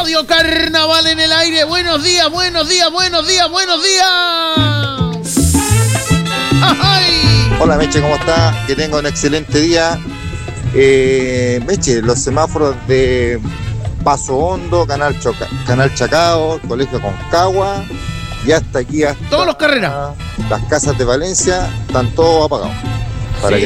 Radio Carnaval en el aire. Buenos días, buenos días, buenos días, buenos días. ¡Ay! Hola Meche, ¿cómo está? Que tenga un excelente día. Meche, los semáforos de Paso Hondo, Canal Chacao, Colegio Concagua y hasta aquí, hasta todos los carreras. las casas de Valencia, están todos apagados. Para Sí. que